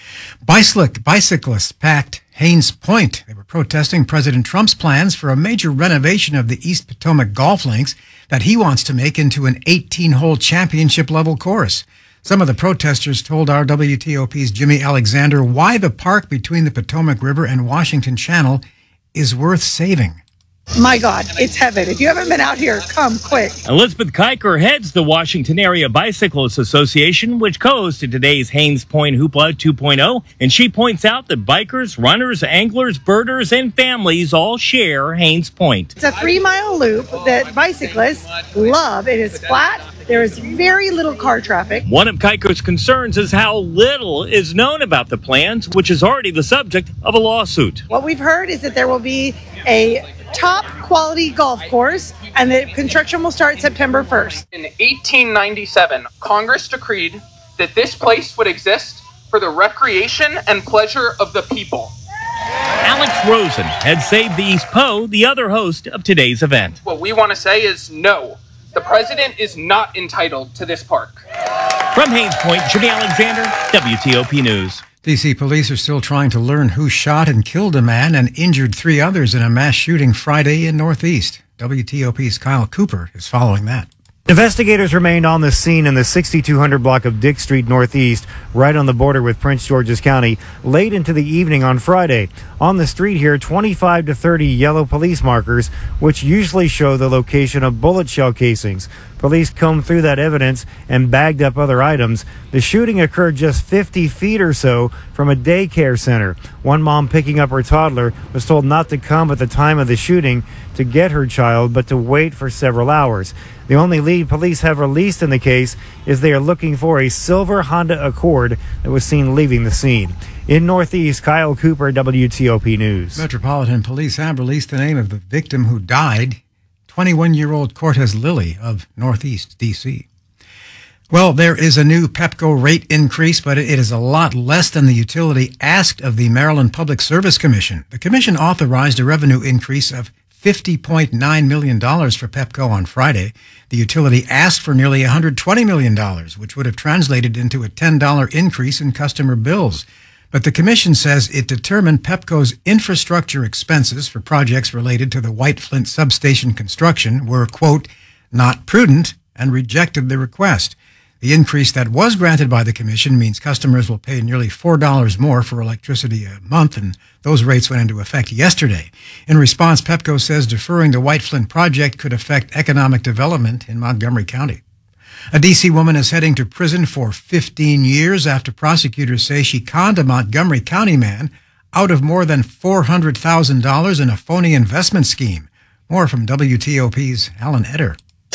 Bicyc- bicyclists packed Haynes Point. They were protesting President Trump's plans for a major renovation of the East Potomac golf links that he wants to make into an eighteen-hole championship-level course. Some of the protesters told our W T O P's Jimmy Alexander why the park between the Potomac River and Washington Channel is worth saving. My God, it's heaven. If you haven't been out here, come quick. Elizabeth Kiker heads the Washington Area Bicyclists Association, which goes to today's Haynes Point Hoopla two point oh, and she points out that bikers, runners, anglers, birders, and families all share Haynes Point. It's a three-mile loop that bicyclists love. It is flat. There is very little car traffic. One of Kiker's concerns is how little is known about the plans, which is already the subject of a lawsuit. What we've heard is that there will be a top quality golf course and the construction will start September first. In eighteen ninety-seven, Congress decreed that this place would exist for the recreation and pleasure of the people. Alex Rosen had saved the East Po, the other host of today's event. What we want to say is no. The president is not entitled to this park. From Haynes Point, Jimmy Alexander, W T O P News. D C police are still trying to learn who shot and killed a man and injured three others in a mass shooting Friday in Northeast. W T O P's Kyle Cooper is following that. Investigators remained on the scene in the sixty-two hundred block of Dick Street Northeast, right on the border with Prince George's County, late into the evening on Friday. On the street here, twenty-five to thirty yellow police markers, which usually show the location of bullet shell casings. Police combed through that evidence and bagged up other items. The shooting occurred just fifty feet or so from a daycare center. One mom picking up her toddler was told not to come at the time of the shooting to get her child, but to wait for several hours. The only lead police have released in the case is they are looking for a silver Honda Accord that was seen leaving the scene. In Northeast, Kyle Cooper, W T O P News. Metropolitan Police have released the name of the victim who died, twenty-one-year-old Cortez Lilly of Northeast D C. Well, there is a new Pepco rate increase, but it is a lot less than the utility asked of the Maryland Public Service Commission. The commission authorized a revenue increase of fifty point nine million dollars for Pepco on Friday. The utility asked for nearly one hundred twenty million dollars, which would have translated into a ten dollars increase in customer bills. But the commission says it determined Pepco's infrastructure expenses for projects related to the White Flint substation construction were, quote, not prudent, and rejected the request. The increase that was granted by the commission means customers will pay nearly four dollars more for electricity a month, and those rates went into effect yesterday. In response, Pepco says deferring the White Flint project could affect economic development in Montgomery County. A D C woman is heading to prison for fifteen years after prosecutors say she conned a Montgomery County man out of more than four hundred thousand dollars in a phony investment scheme. More from W T O P's Alan Eder.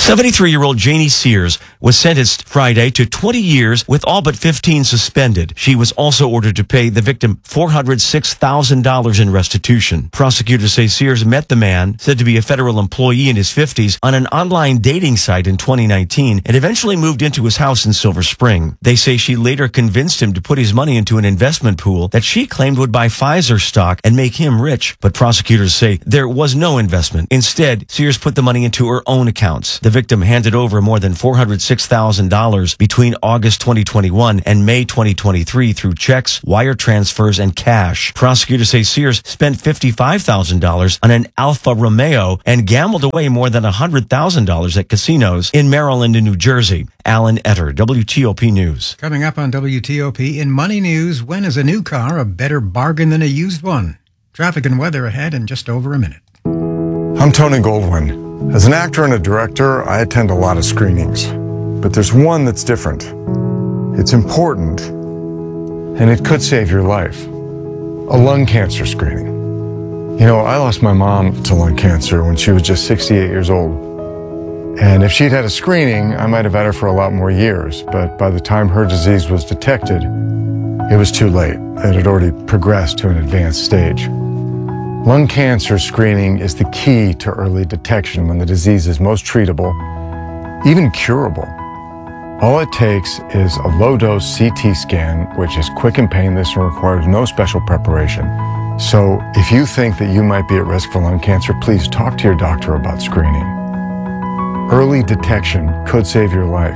seventy-three-year-old Janie Sears was sentenced Friday to twenty years with all but fifteen suspended. She was also ordered to pay the victim four hundred six thousand dollars in restitution. Prosecutors say Sears met the man, said to be a federal employee in his fifties, on an online dating site in twenty nineteen and eventually moved into his house in Silver Spring. They say she later convinced him to put his money into an investment pool that she claimed would buy Pfizer stock and make him rich. But prosecutors say there was no investment. Instead, Sears put the money into her own accounts. The victim handed over more than four hundred six thousand dollars between August twenty twenty-one and May twenty twenty-three through checks, wire transfers, and cash. Prosecutors say Sears spent fifty-five thousand dollars on an Alfa Romeo and gambled away more than one hundred thousand dollars at casinos in Maryland and New Jersey. Alan Etter, W T O P News. Coming up on W T O P, in Money News, when is a new car a better bargain than a used one? Traffic and weather ahead in just over a minute. I'm Tony Goldwyn. As an actor and a director, I attend a lot of screenings. But there's one that's different. It's important, and it could save your life. A lung cancer screening. You know, I lost my mom to lung cancer when she was just sixty-eight years old. And if she'd had a screening, I might have had her for a lot more years. But by the time her disease was detected, it was too late. It had already progressed to an advanced stage. Lung cancer screening is the key to early detection when the disease is most treatable, even curable. All it takes is a low-dose C T scan, which is quick and painless and requires no special preparation. So if you think that you might be at risk for lung cancer, please talk to your doctor about screening. Early detection could save your life.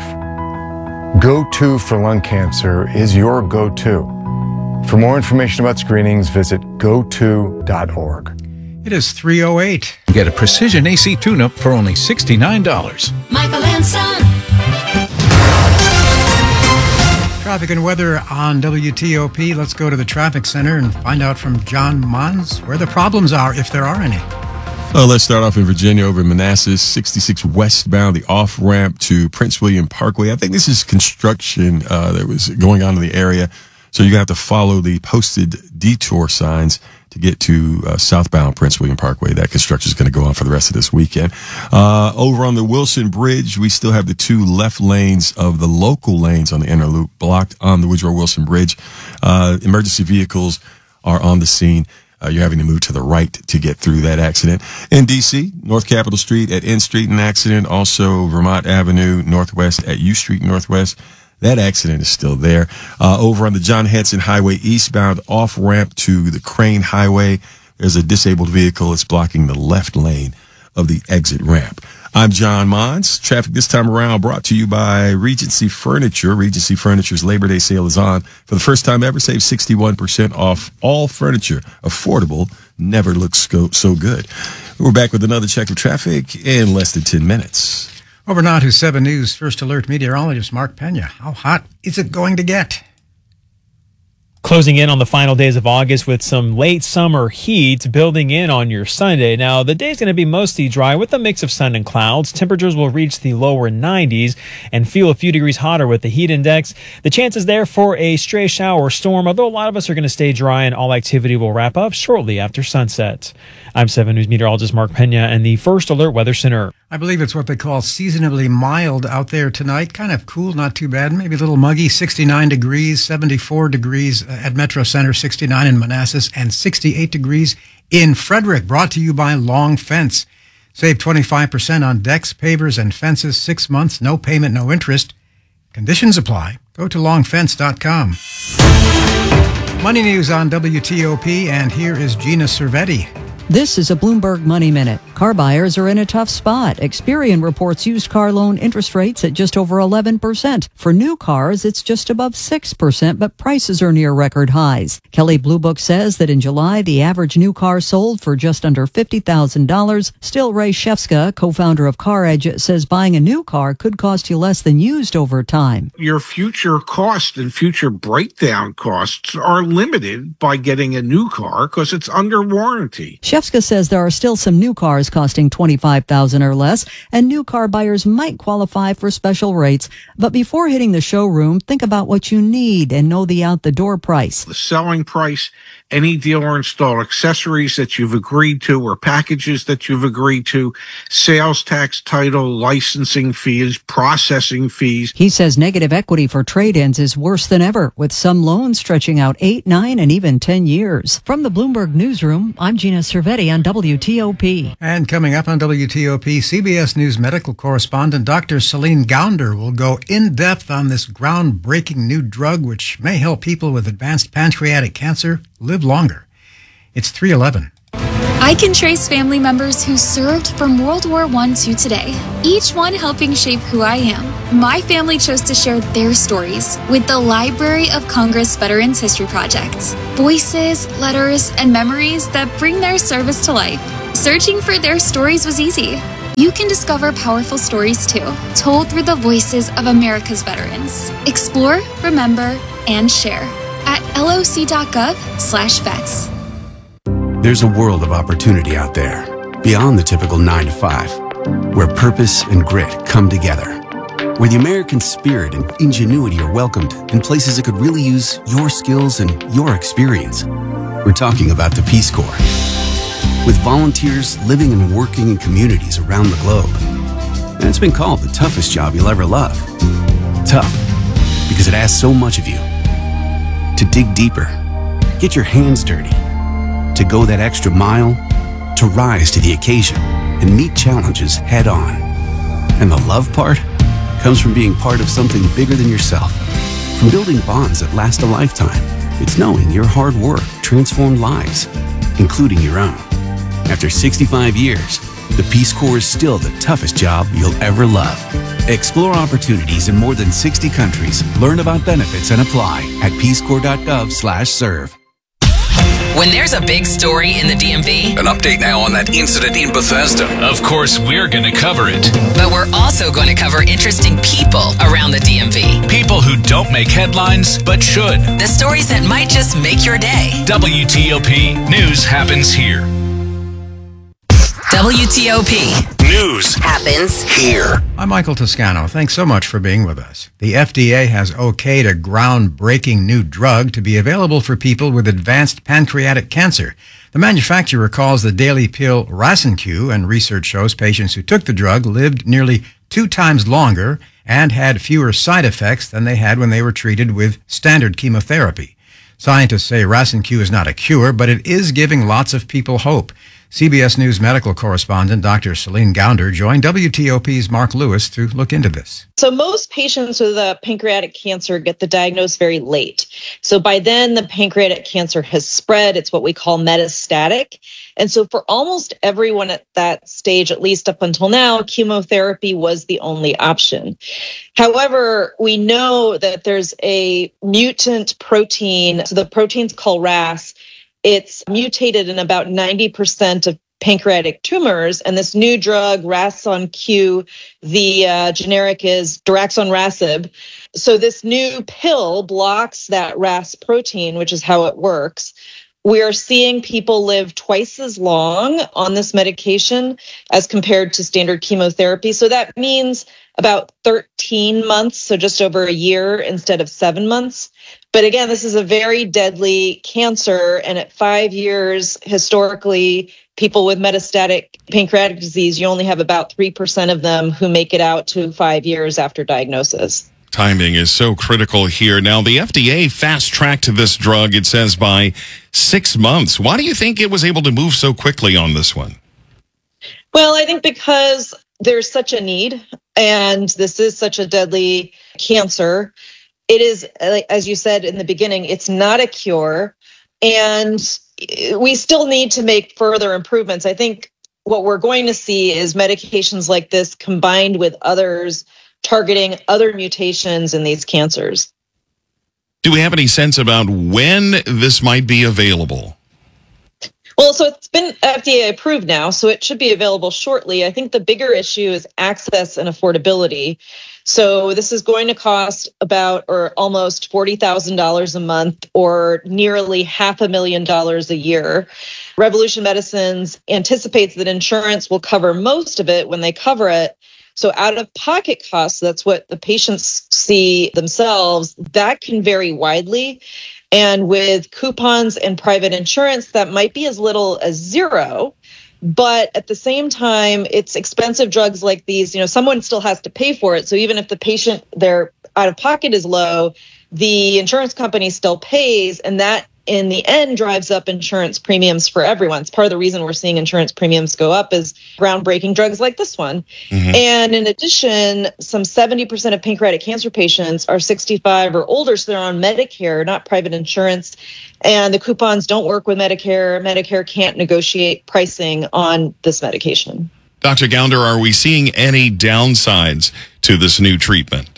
Go To for Lung Cancer is your go-to. For more information about screenings, visit go to dot org. It is three oh eight. Get a precision A C tune-up for only sixty-nine dollars. Michael and Son. Traffic and weather on W T O P. Let's go to the traffic center and find out from John Mons where the problems are, if there are any. Uh, let's start off in Virginia over in Manassas, sixty-six westbound, the off-ramp to Prince William Parkway. I think this is construction uh, that was going on in the area. So you're going to have to follow the posted detour signs to get to uh, southbound Prince William Parkway. That construction is going to go on for the rest of this weekend. Uh, over on the Wilson Bridge, we still have the two left lanes of the local lanes on the inner loop blocked on the Woodrow Wilson Bridge. Uh, emergency vehicles are on the scene. Uh, you're having to move to the right to get through that accident. In D C, North Capitol Street at N Street, an accident. Also, Vermont Avenue Northwest at U Street Northwest. That accident is still there. Uh, over on the John Hanson Highway eastbound off ramp to the Crane Highway, there's a disabled vehicle. It's blocking the left lane of the exit ramp. I'm John Mons. Traffic this time around brought to you by Regency Furniture. Regency Furniture's Labor Day sale is on. For the first time ever, save sixty-one percent off all furniture. Affordable, never looks so, so good. We're back with another check of traffic in less than ten minutes. Over now to seven News First Alert meteorologist Mark Pena. How hot is it going to get? Closing in on the final days of August with some late summer heat building in on your Sunday. Now, the day's going to be mostly dry with a mix of sun and clouds. Temperatures will reach the lower nineties and feel a few degrees hotter with the heat index. The chances there for a stray shower or storm, although a lot of us are going to stay dry and all activity will wrap up shortly after sunset. I'm seven News meteorologist Mark Pena and the First Alert Weather Center. I believe it's what they call seasonably mild out there tonight. Kind of cool, not too bad. Maybe a little muggy, sixty-nine degrees, seventy-four degrees at Metro Center, sixty-nine in Manassas, and sixty-eight degrees in Frederick. Brought to you by Long Fence. Save twenty-five percent on decks, pavers, and fences. Six months, no payment, no interest. Conditions apply. Go to long fence dot com. Money News on W T O P, and here is Gina Cervetti. This is a Bloomberg Money Minute. Car buyers are in a tough spot. Experian reports used car loan interest rates at just over eleven percent. For new cars, it's just above six percent, but prices are near record highs. Kelley Blue Book says that in July, the average new car sold for just under fifty thousand dollars. Still, Ray Shefska, co-founder of CarEdge, says buying a new car could cost you less than used over time. Your future cost and future breakdown costs are limited by getting a new car because it's under warranty. Shefska says there are still some new cars costing twenty-five thousand dollars or less, and new car buyers might qualify for special rates. But before hitting the showroom, think about what you need and know the out-the-door price. The selling price, any dealer installed accessories that you've agreed to or packages that you've agreed to, sales tax, title, licensing fees, processing fees. He says negative equity for trade-ins is worse than ever, with some loans stretching out eight, nine, and even ten years. From the Bloomberg Newsroom, I'm Gina Cervetti on W T O P. And coming up on W T O P, C B S News medical correspondent Doctor Celine Gounder will go in-depth on this groundbreaking new drug which may help people with advanced pancreatic cancer live longer. It's three eleven. I can trace family members who served from World War One to today, each one helping shape who I am. My family chose to share their stories with the Library of Congress Veterans History Project. Voices, letters, and memories that bring their service to life. Searching for their stories was easy. You can discover powerful stories too, told through the voices of America's veterans. Explore, remember, and share at loc.gov slash vets. There's a world of opportunity out there, beyond the typical nine to five, where purpose and grit come together, where the American spirit and ingenuity are welcomed in places that could really use your skills and your experience. We're talking about the Peace Corps. With volunteers living and working in communities around the globe. And it's been called the toughest job you'll ever love. Tough, because it asks so much of you. To dig deeper, get your hands dirty, to go that extra mile, to rise to the occasion and meet challenges head on. And the love part comes from being part of something bigger than yourself, from building bonds that last a lifetime. It's knowing your hard work transformed lives, including your own. After sixty-five years, the Peace Corps is still the toughest job you'll ever love. Explore opportunities in more than sixty countries. Learn about benefits and apply at peacecorps.gov slash serve. When there's a big story in the D M V, An update now on that incident in Bethesda. Of course, we're going to cover it. but we're also going to cover interesting people around the D M V. People who don't make headlines, but should. The stories that might just make your day. W T O P News happens here. W T O P News happens here. I'm Michael Toscano. Thanks so much for being with us. The F D A has okayed a groundbreaking new drug to be available for people with advanced pancreatic cancer. The manufacturer calls the daily pill Rasenq, and research shows patients who took the drug lived nearly two times longer and had fewer side effects than they had when they were treated with standard chemotherapy. Scientists say Rasenq is not a cure, but it is giving lots of people hope. C B S News medical correspondent Doctor Celine Gounder joined W T O P's Mark Lewis to look into this. So most patients with uh, pancreatic cancer get the diagnosis very late. So by then, the pancreatic cancer has spread. It's what we call metastatic. And so for almost everyone at that stage, at least up until now, chemotherapy was the only option. However, we know that there's a mutant protein. So the protein's called R A S. It's mutated in about ninety percent of pancreatic tumors, and this new drug, Rasenq, the uh, generic is daraxonrasib. So this new pill blocks that R A S protein, which is how it works. We are seeing people live twice as long on this medication as compared to standard chemotherapy. So that means about thirteen months, so just over a year instead of seven months. But again, this is a very deadly cancer. And at five years, historically, people with metastatic pancreatic disease, you only have about three percent of them who make it out to five years after diagnosis. Timing is so critical here. Now, the F D A fast-tracked this drug, it says, by six months. Why do you think it was able to move so quickly on this one? Well, I think because there's such a need, and this is such a deadly cancer. It is, as you said in the beginning, it's not a cure, and we still need to make further improvements. I think what we're going to see is medications like this combined with others targeting other mutations in these cancers. Do we have any sense about when this might be available? Well, so it's been F D A approved now, so it should be available shortly. I think the bigger issue is access and affordability. So this is going to cost about or almost forty thousand dollars a month or nearly half a million dollars a year. Revolution Medicines anticipates that insurance will cover most of it when they cover it. So out-of-pocket costs, that's what the patients see themselves, that can vary widely. And with coupons and private insurance, that might be as little as zero. But at the same time, it's expensive drugs like these. You know, someone still has to pay for it. So even if the patient, their out-of-pocket is low, the insurance company still pays. And that, in the end, drives up insurance premiums for everyone. It's part of the reason we're seeing insurance premiums go up is groundbreaking drugs like this one. Mm-hmm. And in addition, some seventy percent of pancreatic cancer patients are sixty-five or older, so they're on Medicare, not private insurance. And the coupons don't work with Medicare. Medicare can't negotiate pricing on this medication. Doctor Gounder, are we seeing any downsides to this new treatment?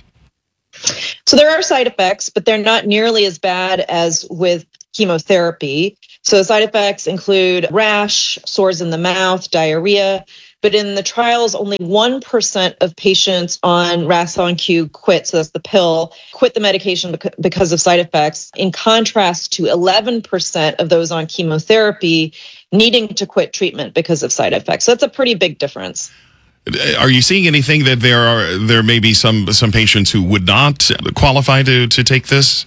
So there are side effects, but they're not nearly as bad as with chemotherapy. So side effects include rash, sores in the mouth, diarrhea. But in the trials, only one percent of patients on Ras-On-Q quit, so that's the pill, quit the medication because of side effects, in contrast to eleven percent of those on chemotherapy needing to quit treatment because of side effects. So that's a pretty big difference. Are you seeing anything that there are there may be some some patients who would not qualify to, to take this?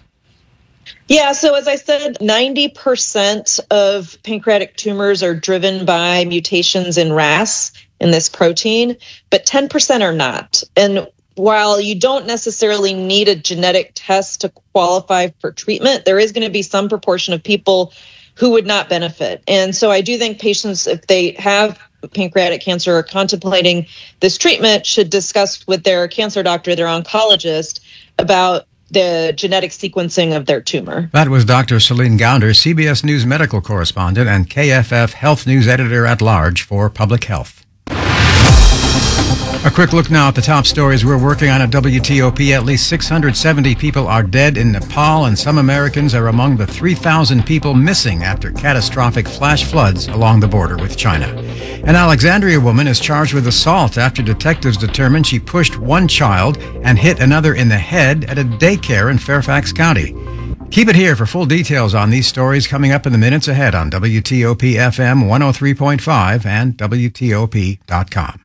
Yeah, so as I said, ninety percent of pancreatic tumors are driven by mutations in R A S, in this protein, but ten percent are not. And while you don't necessarily need a genetic test to qualify for treatment, there is going to be some proportion of people who would not benefit. And so I do think patients, if they have pancreatic cancer or contemplating this treatment, should discuss with their cancer doctor, their oncologist, about the genetic sequencing of their tumor. That was Doctor Celine Gounder, C B S News medical correspondent and K F F Health News editor at large for Public Health. A quick look now at the top stories we're working on at W T O P. At least six hundred seventy people are dead in Nepal, and some Americans are among the three thousand people missing after catastrophic flash floods along the border with China. An Alexandria woman is charged with assault after detectives determined she pushed one child and hit another in the head at a daycare in Fairfax County. Keep it here for full details on these stories coming up in the minutes ahead on W T O P F M one oh three point five and W T O P dot com.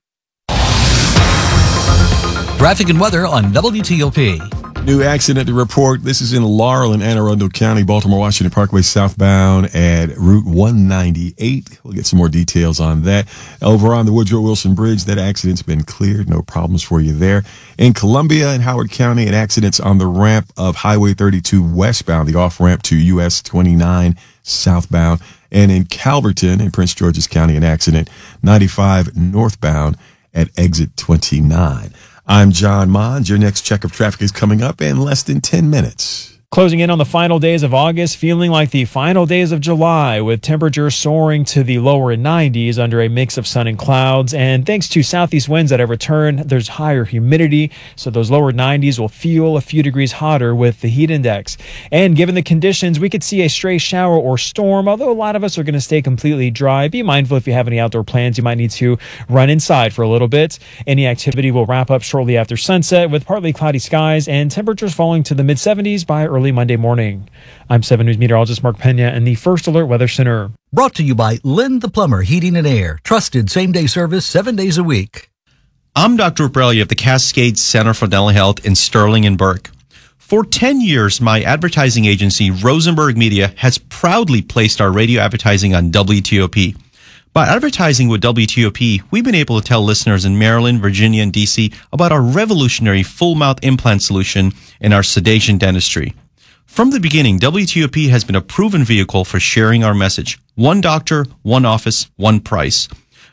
Traffic and weather on W T O P. New accident to report. This is in Laurel in Anne Arundel County, Baltimore, Washington Parkway southbound at Route one ninety-eight. We'll get some more details on that. Over on the Woodrow Wilson Bridge, that accident's been cleared. No problems for you there. In Columbia and Howard County, an accident's on the ramp of Highway thirty-two westbound, the off-ramp to U S twenty-nine southbound. And in Calverton in Prince George's County, an accident ninety-five northbound at exit twenty-nine. I'm John Mond. Your next check of traffic is coming up in less than ten minutes. Closing in on the final days of August, feeling like the final days of July, with temperatures soaring to the lower nineties under a mix of sun and clouds. And thanks to southeast winds that have returned, there's higher humidity, so those lower nineties will feel a few degrees hotter with the heat index. And given the conditions, we could see a stray shower or storm, although a lot of us are going to stay completely dry. Be mindful if you have any outdoor plans, you might need to run inside for a little bit. Any activity will wrap up shortly after sunset with partly cloudy skies and temperatures falling to the mid seventies by early Monday morning. I'm seven News meteorologist Mark Pena in the First Alert Weather Center. Brought to you by Lynn the Plumber Heating and Air. Trusted same-day service seven days a week. I'm Doctor Ubrelli of the Cascade Center for Dental Health in Sterling and Burke. For ten years, my advertising agency, Rosenberg Media, has proudly placed our radio advertising on W T O P. By advertising with W T O P, we've been able to tell listeners in Maryland, Virginia, and D C about our revolutionary full-mouth implant solution and our sedation dentistry. From the beginning, W T O P has been a proven vehicle for sharing our message. One doctor, one office, one price.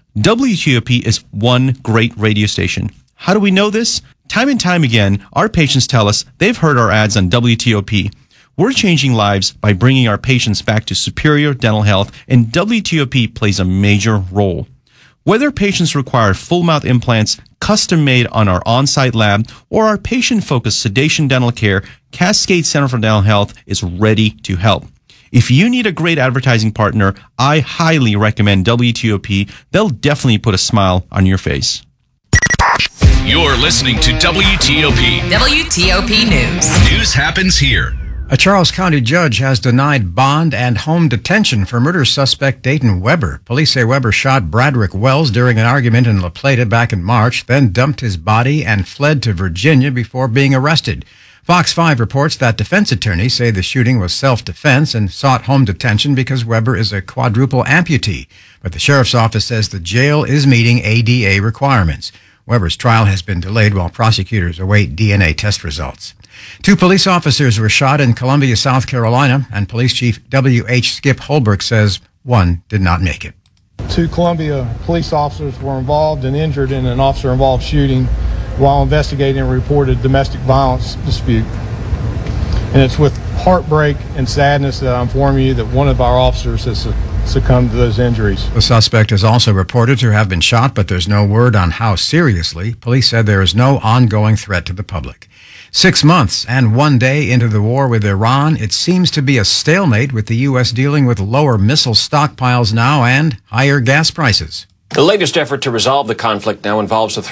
W T O P is one great radio station. How do we know this? Time and time again, our patients tell us they've heard our ads on W T O P. We're changing lives by bringing our patients back to superior dental health, and W T O P plays a major role. Whether patients require full-mouth implants custom-made on our on-site lab or our patient-focused sedation dental care, Cascade Center for Dental Health is ready to help. If you need a great advertising partner, I highly recommend W T O P. They'll definitely put a smile on your face. You're listening to W T O P. W T O P News. News happens here. A Charles County judge has denied bond and home detention for murder suspect Dayton Weber. Police say Weber shot Bradrick Wells during an argument in La Plata back in March, then dumped his body and fled to Virginia before being arrested. Fox five reports that defense attorneys say the shooting was self-defense and sought home detention because Weber is a quadruple amputee. But the sheriff's office says the jail is meeting A D A requirements. Weber's trial has been delayed while prosecutors await D N A test results. Two police officers were shot in Columbia, South Carolina, and Police Chief W H Skip Holbrook says one did not make it. Two Columbia police officers were involved and injured in an officer-involved shooting while investigating a reported domestic violence dispute. And it's with heartbreak and sadness that I inform you that one of our officers has succumbed to those injuries. The suspect is also reported to have been shot, but there's no word on how seriously. Police said there is no ongoing threat to the public. Six months and one day into the war with Iran, it seems to be a stalemate, with the U S dealing with lower missile stockpiles now and higher gas prices. The latest effort to resolve the conflict now involves the